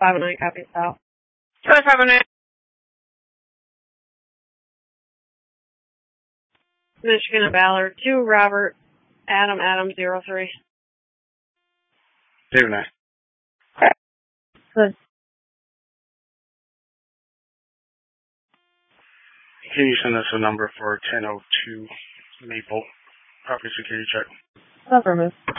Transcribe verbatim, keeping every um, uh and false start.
five oh nine, copy south. Charlie five oh nine. Michigan and Ballard, two Robert, Adam, Adam, zero three. Zero nine. Good. Can you send us a number for ten oh two Maple? Property security check. Affirmative.